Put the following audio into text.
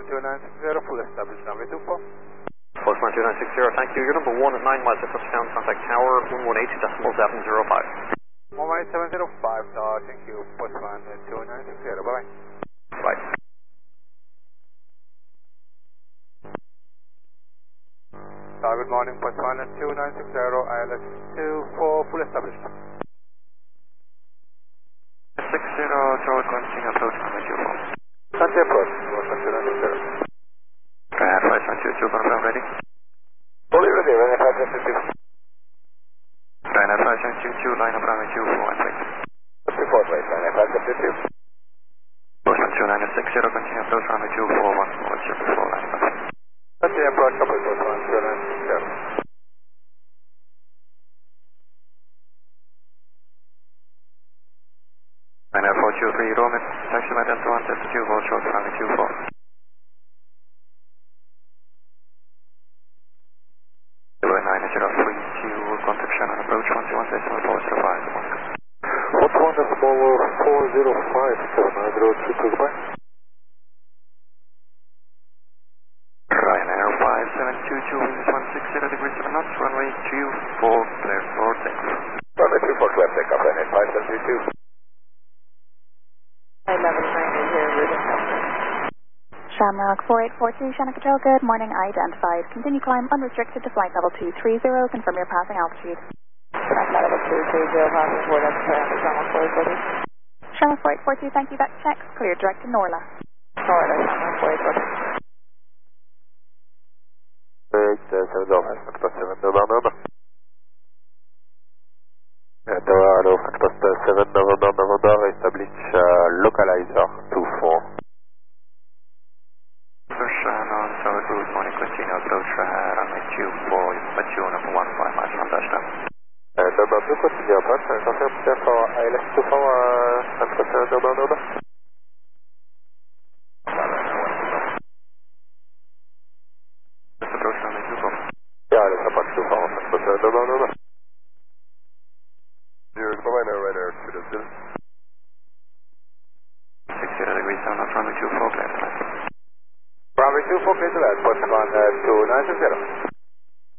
2960, full established runway 24. Postman 2960, thank you. You're number 1 at 9 miles to touchdown, contact tower 118.705. 11705, thank you. Postman 2960, bye-bye. Bye. Good morning, Postman 2960, ILS 24, full established. 60, George, continuing approach runway 24. Continue approach, Postman 2960. Grand 522, confirm ready. Fully ready, runway 522. Grand 522, line up runway 24 and wait. 54 place, runway 522. Postman 2960, continue approach runway 24, once more, it's your before line up. Continue approach, couple Postman 2960. Line up 423, Roman, taxi by Delta 172, hold short runway 24. Contact Shannon approach 121.405. 121.405, goodbye. Ryanair 5722, winds 160 degrees 7 knots, runway 24, clear for takeoff. Runway 24, clear for takeoff, Ryanair 5722. 1190 here, Ruben. Shamrock 4842, Shannon Control, good morning, identified. Continue climb unrestricted to flight level 230, confirm your passing altitude. Flight level 230, passing for that Shamrock 4842. Shamrock 4842, thank you, back checks, clear direct to Norla. Norla, Shamrock 4842. 7 November. Dorado, post 7 November, establish localizer 24. Shannon, Tower Cruise, morning, continue approach runway 24, but you number 1, 5 miles from touchdown. Number 2, continue approach, confirm for ILS 24, and post November. Just approach runway 24. Yeah, ILS approach 24, and post November. You're Ryanair, Ryanair 200. 60 degrees 7 knots, runway 24, clear for landing. Runway 24, clear to land, Postman 2960.